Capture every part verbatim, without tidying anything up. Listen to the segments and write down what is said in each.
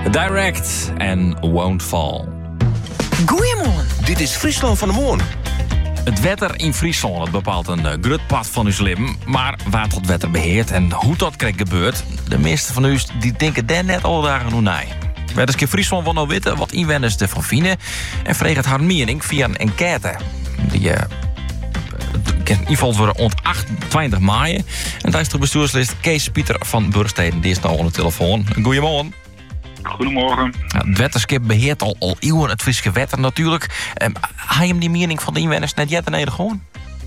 Direct en Won't Fall. Goeiemorgen. Dit is Friesland van de Morgen. Het wetter in Friesland het bepaalt een uh, grut pad van uw leven. Maar waar tot wetter beheert en hoe dat krijgt gebeurt... de meeste van u die denken daar net alle dagen hoe naar. Wetterskip Friesland wil nou weten wat inwoners ervan vinden... en vreeg het haar mening via een enquête. Die uh, invalt worden rond achtentwintig maart. En daar is de bestuurslid Kees Pieter van Burgsteden. Die is nou aan de telefoon. Goedemorgen. Goedemorgen. Ja, het weterskip beheert al, al eeuwen het Friese wetter natuurlijk. Um, Ga je hem die mening van de inwoners net jet en gewoon?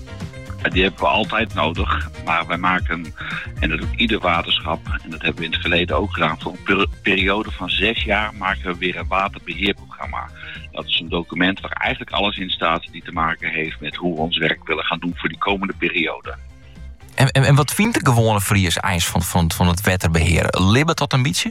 Die hebben we altijd nodig. Maar wij maken, en dat doet ieder waterschap... en dat hebben we in het verleden ook gedaan... voor een per- periode van zes jaar maken we weer een waterbeheerprogramma. Dat is een document waar eigenlijk alles in staat... die te maken heeft met hoe we ons werk willen gaan doen... voor die komende periode. En, en, en wat vindt de gewone Fries eis van, van, van het wetterbeheer? Libbet dat een beetje?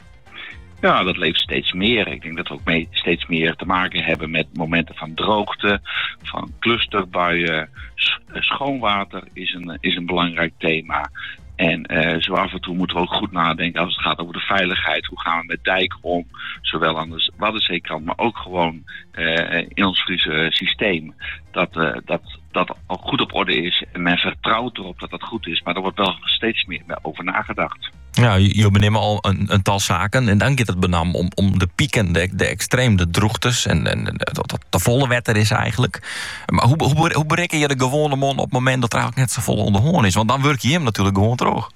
Ja, dat leeft steeds meer. Ik denk dat we ook mee steeds meer te maken hebben met momenten van droogte, van clusterbuien. Schoonwater is een, is een belangrijk thema. En uh, zo af en toe moeten we ook goed nadenken als het gaat over de veiligheid. Hoe gaan we met dijken om? Zowel aan de Waddenzeekant, maar ook gewoon uh, in ons Friese systeem. Dat, uh, dat dat al goed op orde is. En men vertrouwt erop dat dat goed is. Maar er wordt wel steeds meer over nagedacht. Ja, je benoemt al een, een tal zaken. En dan gaat het benam om, om de pieken, de, de extreem, de droogtes. En, en dat, dat de volle wetter is eigenlijk. Maar hoe, hoe, hoe bereken je de gewone man op het moment dat er eigenlijk net zo vol onder hoorn is? Want dan werk je hem natuurlijk gewoon droog.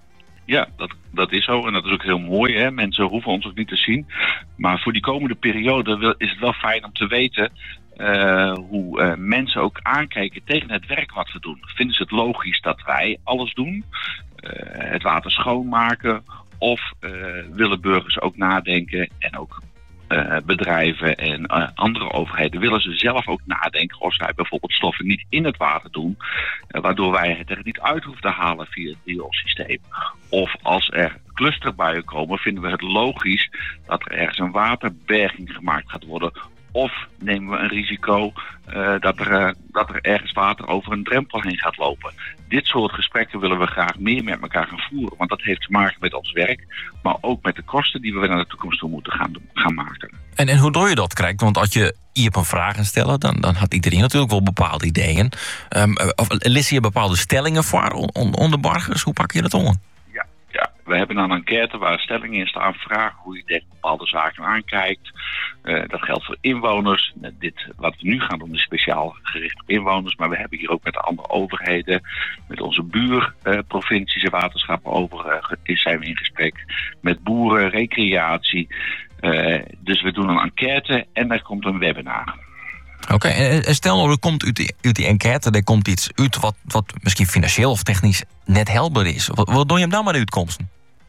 Ja, dat, dat is zo. En dat is ook heel mooi. Hè? Mensen hoeven ons ook niet te zien. Maar voor die komende periode is het wel fijn om te weten... Uh, hoe uh, mensen ook aankijken tegen het werk wat we doen. Vinden ze het logisch dat wij alles doen? Uh, het water schoonmaken? Of uh, willen burgers ook nadenken en ook uh, bedrijven en uh, andere overheden... willen ze zelf ook nadenken of zij bijvoorbeeld stoffen niet in het water doen... Uh, waardoor wij het er niet uit hoeven te halen via het rioolsysteem. Of als er clusterbuien komen, vinden we het logisch dat er ergens een waterberging gemaakt gaat worden... Of nemen we een risico uh, dat, er, uh, dat er ergens water over een drempel heen gaat lopen. Dit soort gesprekken willen we graag meer met elkaar gaan voeren. Want dat heeft te maken met ons werk. Maar ook met de kosten die we naar de toekomst toe moeten gaan, doen, gaan maken. En, en hoe doe je dat, krijgt? Want als je hier een vraag stellen, dan, dan had iedereen natuurlijk wel bepaalde ideeën. Um, of lees je bepaalde stellingen voor on, onder burgers? Hoe pak je dat om? Ja, we hebben een enquête waar stellingen in staan, vragen hoe je tegen bepaalde zaken aankijkt. Uh, dat geldt voor inwoners. Uh, dit, wat we nu gaan doen is speciaal gericht op inwoners, maar we hebben hier ook met de andere overheden, met onze buurprovincies en waterschappen over uh, zijn we in gesprek. Met boeren, recreatie. Uh, dus we doen een enquête en er komt een webinar. Oké, okay, en stel nou, er komt uit die, uit die enquête, er komt iets uit wat, wat misschien financieel of technisch net helder is. Wat, wat doe je hem dan met de uitkomsten?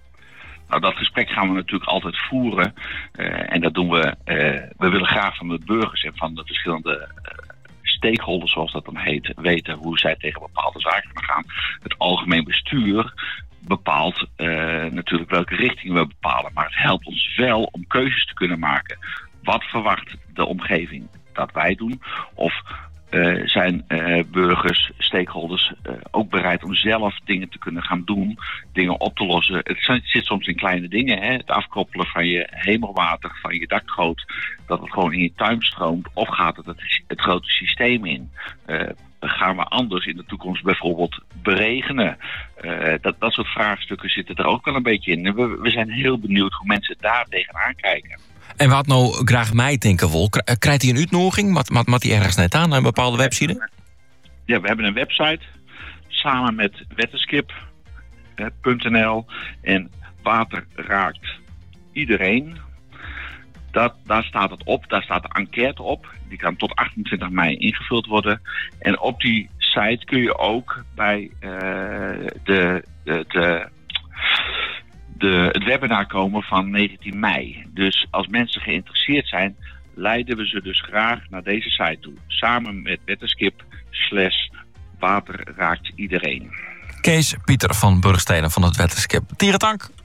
Nou, dat gesprek gaan we natuurlijk altijd voeren. Uh, en dat doen we, uh, we willen graag van de burgers en van de verschillende uh, stakeholders, zoals dat dan heet, weten hoe zij tegen bepaalde zaken gaan. Het algemeen bestuur bepaalt uh, natuurlijk welke richting we bepalen. Maar het helpt ons wel om keuzes te kunnen maken. Wat verwacht de omgeving dat wij doen? Of uh, zijn uh, burgers, stakeholders uh, ook bereid om zelf dingen te kunnen gaan doen, dingen op te lossen? Het zit soms in kleine dingen, hè? Het afkoppelen van je hemelwater, van je dakgoot, dat het gewoon in je tuin stroomt, of gaat het het, het grote systeem in? Uh, gaan we anders in de toekomst bijvoorbeeld beregenen? Uh, dat, dat soort vraagstukken zitten er ook wel een beetje in. We, we zijn heel benieuwd hoe mensen daar tegenaan kijken. En wat nou graag mij denken wil, krijgt hij een uitnodiging? Wat moet hij ergens net aan, naar een bepaalde website? Ja, we hebben een website samen met wetterskip punt n l en water raakt iedereen. Dat, daar staat het op, daar staat de enquête op. Die kan tot achtentwintig mei ingevuld worden. En op die site kun je ook bij uh, de... de, de De, het webinar komen van negentien mei. Dus als mensen geïnteresseerd zijn, leiden we ze dus graag naar deze site toe. Samen met wetterskip slash water raakt iedereen. Kees Pieter van Burgsteden van het Wetterskip. Tieren dank.